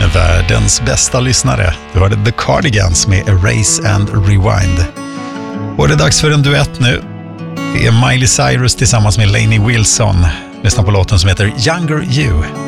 med världens bästa lyssnare. Du hörde The Cardigans med Erase and Rewind. Och det är dags för en duett nu. Det är Miley Cyrus tillsammans med Lainey Wilson. Lyssna på låten som heter Younger You.